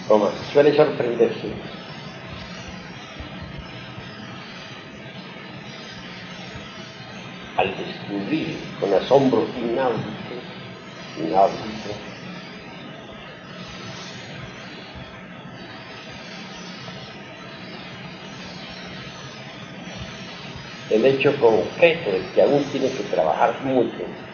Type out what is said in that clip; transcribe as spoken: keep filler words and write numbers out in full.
Toma, suele sorprenderse. Al descubrir con asombro inaudito, inaudito, el hecho concreto de que aún tiene que trabajar mucho